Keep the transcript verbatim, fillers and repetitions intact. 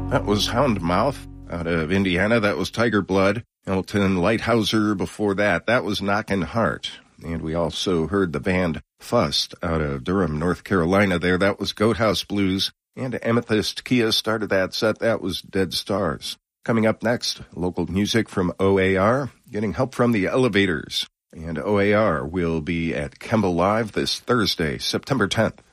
That was Houndmouth out of Indiana. That was Tiger Blood. Elton Lighthouser before that. That was Knockin' Heart. And we also heard the band Fust out of Durham, North Carolina there. That was Goat House Blues. And Amethyst Kia started that set. That was Dead Stars. Coming up next, local music from O A R, getting help from the Elevators. And O A R will be at Kemble Live this Thursday, September tenth.